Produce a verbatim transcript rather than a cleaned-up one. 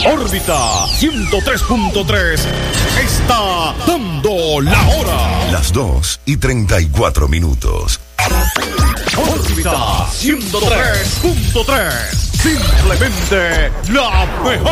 Órbita ciento tres punto tres está dando la hora. Las dos y treinta y cuatro minutos. Órbita ciento tres punto tres. Simplemente la mejor.